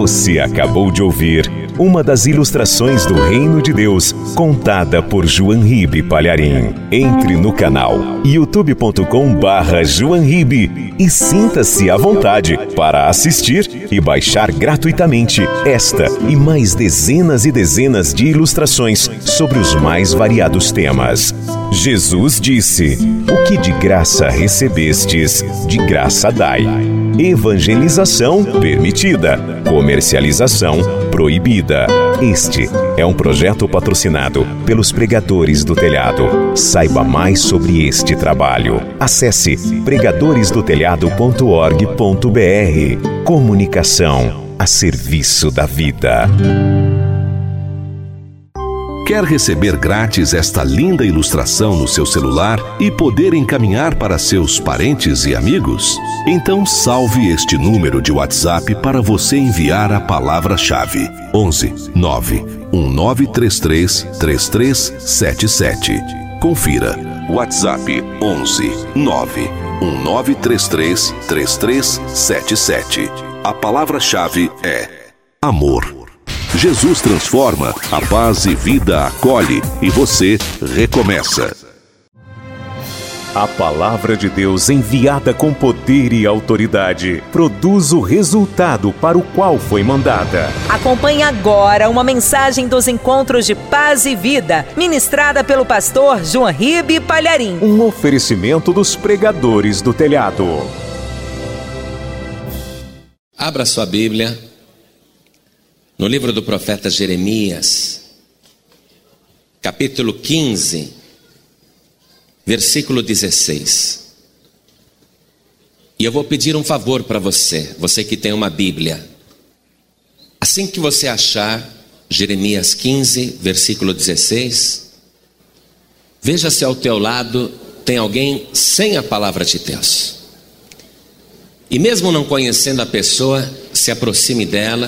Você acabou de ouvir uma das ilustrações do Reino de Deus, contada por João Ribe Palharim. Entre no canal youtube.com/João Ribe e sinta-se à vontade para assistir e baixar gratuitamente esta e mais dezenas e dezenas de ilustrações sobre os mais variados temas. Jesus disse: "O que de graça recebestes, de graça dai." Evangelização permitida, comercialização proibida. Este é um projeto patrocinado pelos Pregadores do Telhado. Saiba mais sobre este trabalho. Acesse pregadoresdotelhado.org.br. Comunicação a serviço da vida. Quer receber grátis esta linda ilustração no seu celular e poder encaminhar para seus parentes e amigos? Então salve este número de WhatsApp para você enviar a palavra-chave: 11 9 1933 3377. Confira. WhatsApp 11 9 1933 3377. A palavra-chave é amor. Jesus transforma, a paz e vida acolhe e você recomeça. A palavra de Deus, enviada com poder e autoridade, produz o resultado para o qual foi mandada. Acompanhe agora uma mensagem dos Encontros de Paz e Vida, ministrada pelo pastor João Ribe Palharim. Um oferecimento dos Pregadores do Telhado. Abra sua Bíblia no livro do profeta Jeremias, capítulo 15, versículo 16. E eu vou pedir um favor para você que tem uma Bíblia. Assim que você achar Jeremias 15, versículo 16, veja se ao teu lado tem alguém sem a palavra de Deus. E mesmo não conhecendo a pessoa, se aproxime dela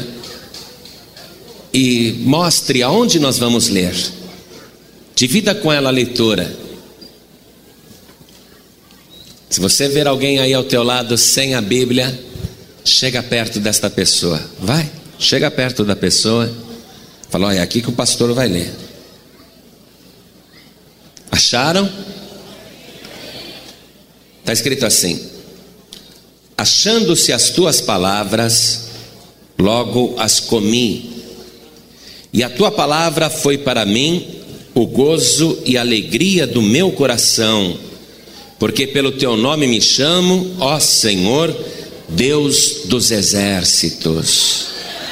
e mostre aonde nós vamos ler. Divida com ela a leitura. Se você ver alguém aí ao teu lado sem a Bíblia, chega perto desta pessoa. Vai, chega perto da pessoa. Fala: olha, é aqui que o pastor vai ler. Acharam? Está escrito assim: achando-se as tuas palavras, logo as comi. E a tua palavra foi para mim o gozo e alegria do meu coração, porque pelo teu nome me chamo, ó Senhor, Deus dos exércitos.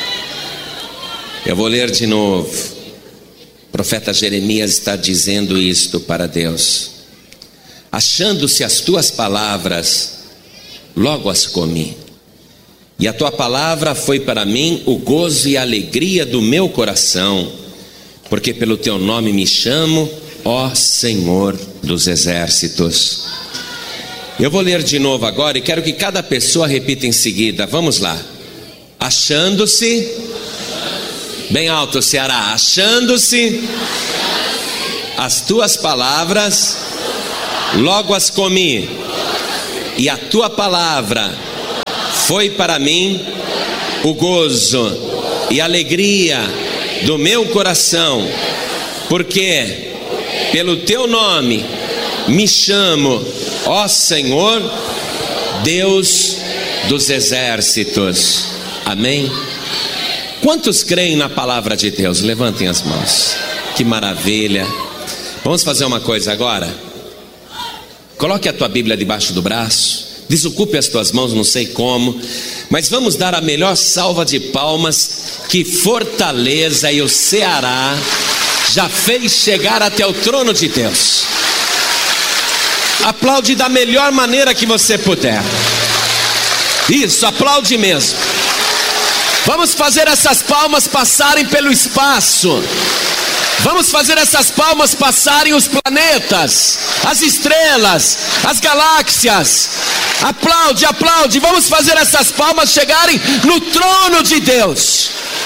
Eu vou ler de novo. O profeta Jeremias está dizendo isto para Deus: achando-se as tuas palavras, logo as comi. E a tua palavra foi para mim o gozo e a alegria do meu coração, porque pelo teu nome me chamo, ó Senhor dos exércitos. Eu vou ler de novo agora e quero que cada pessoa repita em seguida. Vamos lá. Achando-se, bem alto, Ceará. Achando-se as tuas palavras, logo as comi. E a tua palavra foi para mim o gozo e alegria do meu coração, porque pelo teu nome me chamo, ó Senhor, Deus dos exércitos. Amém? Quantos creem na palavra de Deus? Levantem as mãos. Que maravilha. Vamos fazer uma coisa agora. Coloque a tua Bíblia debaixo do braço. Desocupe as tuas mãos, não sei como, mas vamos dar a melhor salva de palmas que Fortaleza e o Ceará já fez chegar até o trono de Deus. Aplaude da melhor maneira que você puder. Isso, aplaude mesmo. Vamos fazer essas palmas passarem pelo espaço. Vamos fazer essas palmas passarem os planetas, as estrelas, as galáxias. Aplaude, aplaude. Vamos fazer essas palmas chegarem no trono de Deus.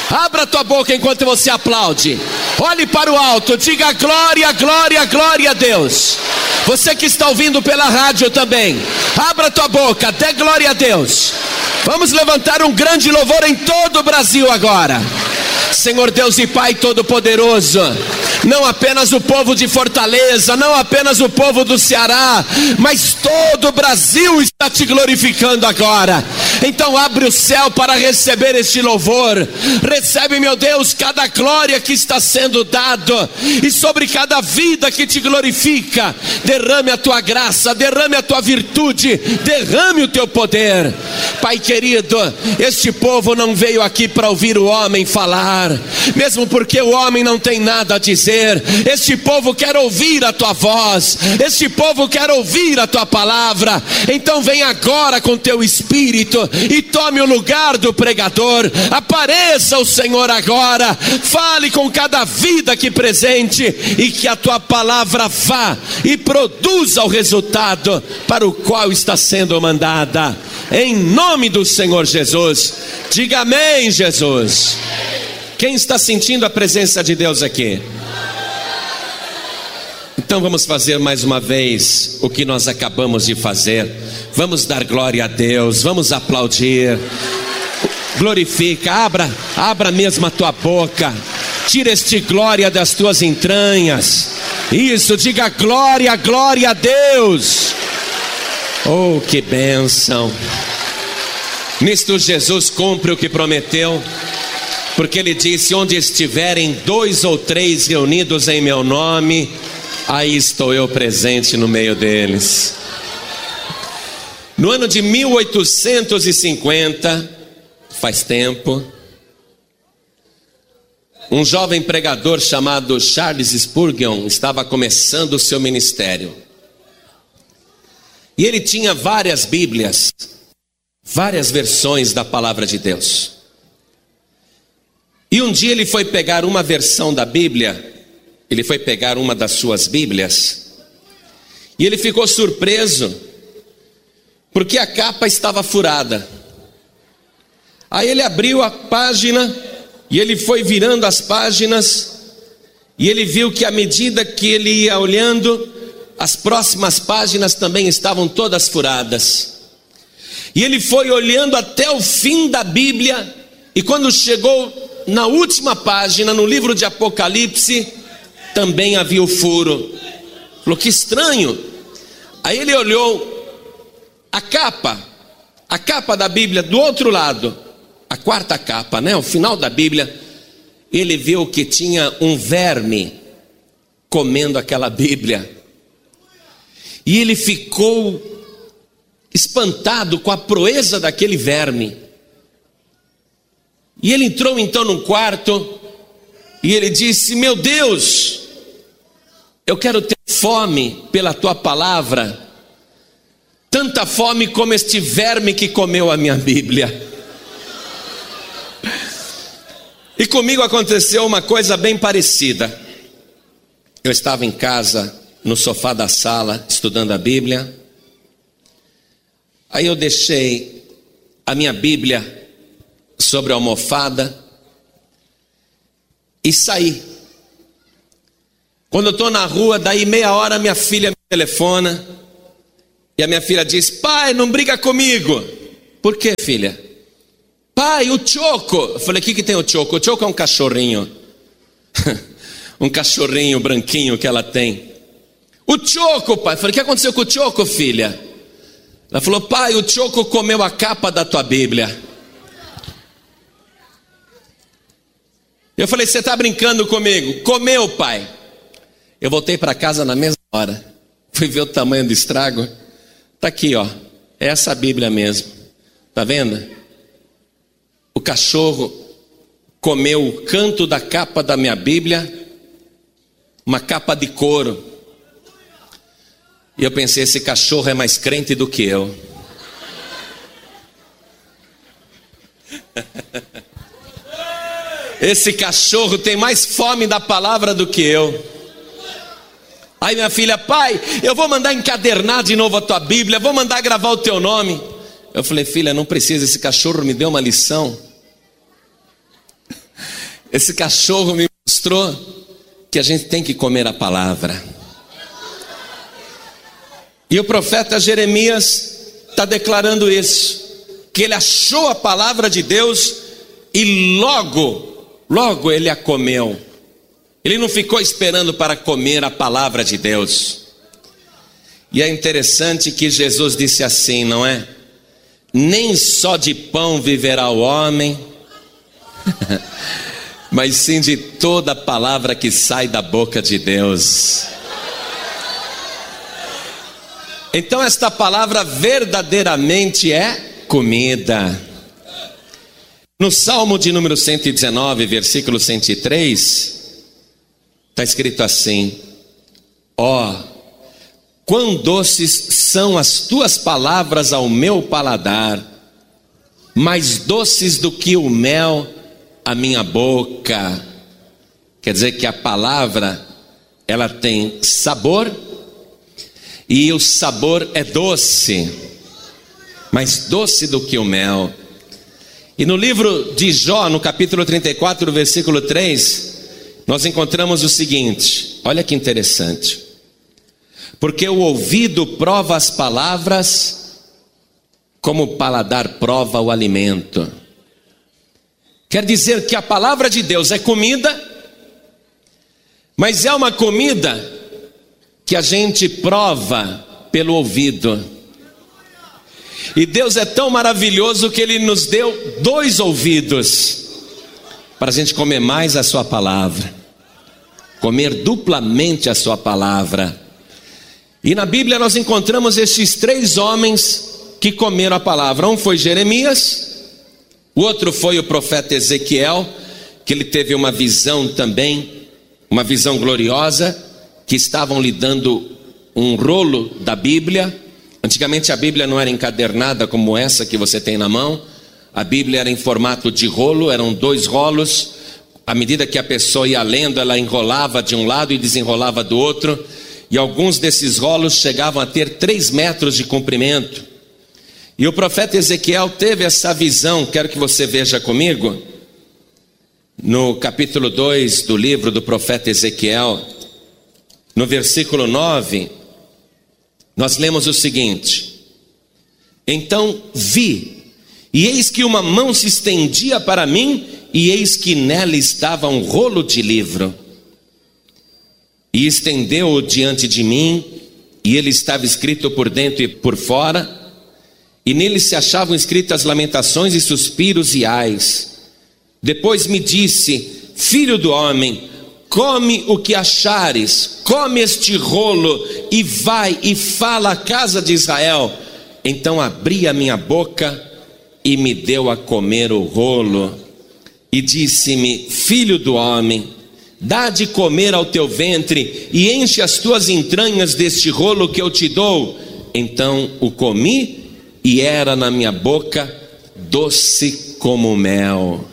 Abra tua boca enquanto você aplaude. Olhe para o alto, diga glória, glória, glória a Deus. Você que está ouvindo pela rádio também, abra tua boca, dê glória a Deus. Vamos levantar um grande louvor em todo o Brasil agora. Senhor Deus e Pai Todo-Poderoso, não apenas o povo de Fortaleza, não apenas o povo do Ceará, mas todo o Brasil está te glorificando agora. Então abre o céu para receber este louvor. Recebe, meu Deus, cada glória que está sendo dado, e sobre cada vida que te glorifica, derrame a tua graça, derrame a tua virtude, derrame o teu poder. Pai querido, este povo não veio aqui para ouvir o homem falar, mesmo porque o homem não tem nada a dizer. Este povo quer ouvir a tua voz, este povo quer ouvir a tua palavra. Então vem agora com teu espírito e tome o lugar do pregador. Apareça o Senhor agora, fale com cada vida aqui presente, e que a tua palavra vá e produza o resultado para o qual está sendo mandada, em nome do Senhor Jesus. Diga amém, Jesus. Quem está sentindo a presença de Deus aqui? Então vamos fazer mais uma vez o que nós acabamos de fazer. Vamos dar glória a Deus, vamos aplaudir. Glorifica, abra mesmo a tua boca. Tira este glória das tuas entranhas. Isso, diga glória, glória a Deus. Oh, que bênção. Nisto Jesus cumpre o que prometeu, porque ele disse: onde estiverem 2 ou 3 reunidos em meu nome, aí estou eu presente no meio deles. No ano de 1850, faz tempo, um jovem pregador chamado Charles Spurgeon estava começando o seu ministério. E ele tinha várias Bíblias, várias versões da palavra de Deus. E um dia ele foi pegar uma versão da Bíblia, ele foi pegar uma das suas Bíblias, e ele ficou surpreso, porque a capa estava furada. Aí ele abriu a página, e ele foi virando as páginas, e ele viu que à medida que ele ia olhando, as próximas páginas também estavam todas furadas. E ele foi olhando até o fim da Bíblia, e quando chegou na última página, no livro de Apocalipse, também havia o furo. Falou: que estranho. Aí ele olhou a capa da Bíblia do outro lado, a quarta capa, o final da Bíblia. Ele viu que tinha um verme comendo aquela Bíblia, e ele ficou espantado com a proeza daquele verme. E ele entrou então num quarto, e ele disse: meu Deus, eu quero ter fome pela tua palavra, tanta fome como este verme que comeu a minha Bíblia. E comigo aconteceu uma coisa bem parecida. Eu estava em casa, no sofá da sala, estudando a Bíblia. Aí eu deixei a minha Bíblia sobre a almofada e saí. Quando eu estou na rua, daí meia hora minha filha me telefona, e a minha filha diz: pai, não briga comigo. Por quê, filha? Pai, o Choco. Eu falei: o que tem o Choco? O Choco é um cachorrinho. Um cachorrinho branquinho que ela tem. O Choco, pai. Eu falei: o que aconteceu com o Choco, filha? Ela falou: pai, o Choco comeu a capa da tua Bíblia. Eu falei: você está brincando comigo? Comeu, pai. Eu voltei para casa na mesma hora, fui ver o tamanho do estrago. Está aqui, ó, é essa Bíblia mesmo. Está vendo? O cachorro comeu o canto da capa da minha Bíblia, uma capa de couro. E eu pensei: esse cachorro é mais crente do que eu. Esse cachorro tem mais fome da palavra do que eu. Aí minha filha: pai, eu vou mandar encadernar de novo a tua Bíblia, vou mandar gravar o teu nome. Eu falei: filha, não precisa, esse cachorro me deu uma lição. Esse cachorro me mostrou que a gente tem que comer a palavra. E o profeta Jeremias está declarando isso, que ele achou a palavra de Deus e logo ele a comeu. Ele não ficou esperando para comer a palavra de Deus. E é interessante que Jesus disse assim, não é? Nem só de pão viverá o homem, mas sim de toda palavra que sai da boca de Deus. Então esta palavra verdadeiramente é comida. No Salmo de número 119, versículo 103, está escrito assim: ó, quão doces são as tuas palavras ao meu paladar, mais doces do que o mel à minha boca. Quer dizer que a palavra, ela tem sabor, e o sabor é doce, mais doce do que o mel. E no livro de Jó, no capítulo 34, versículo 3, nós encontramos o seguinte, olha que interessante: porque o ouvido prova as palavras, como o paladar prova o alimento. Quer dizer que a palavra de Deus é comida, mas é uma comida que a gente prova pelo ouvido. E Deus é tão maravilhoso que Ele nos deu 2 ouvidos, para a gente comer mais a sua palavra, comer duplamente a sua palavra. E na Bíblia nós encontramos estes 3 homens que comeram a palavra. Um foi Jeremias, o outro foi o profeta Ezequiel, que ele teve uma visão também, uma visão gloriosa, que estavam lhe dando um rolo da Bíblia. Antigamente a Bíblia não era encadernada como essa que você tem na mão. A Bíblia era em formato de rolo, eram 2 rolos. À medida que a pessoa ia lendo, ela enrolava de um lado e desenrolava do outro. E alguns desses rolos chegavam a ter 3 metros de comprimento. E o profeta Ezequiel teve essa visão, quero que você veja comigo, no capítulo 2 do livro do profeta Ezequiel, no versículo 9, nós lemos o seguinte: então vi, e eis que uma mão se estendia para mim, e eis que nela estava um rolo de livro. E estendeu-o diante de mim, e ele estava escrito por dentro e por fora, e nele se achavam escritas lamentações e suspiros e ais. Depois me disse: filho do homem, come o que achares, come este rolo, e vai e fala à casa de Israel. Então abri a minha boca, e me deu a comer o rolo, e disse-me: filho do homem, dá de comer ao teu ventre, e enche as tuas entranhas deste rolo que eu te dou. Então o comi, e era na minha boca doce como mel.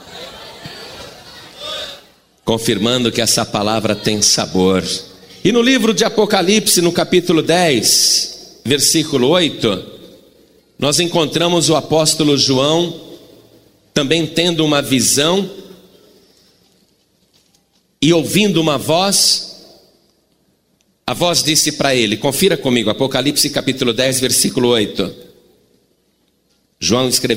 Confirmando que essa palavra tem sabor. E no livro de Apocalipse, no capítulo 10, versículo 8, nós encontramos o apóstolo João também tendo uma visão e ouvindo uma voz. A voz disse para ele, confira comigo, Apocalipse capítulo 10, versículo 8. João escreveu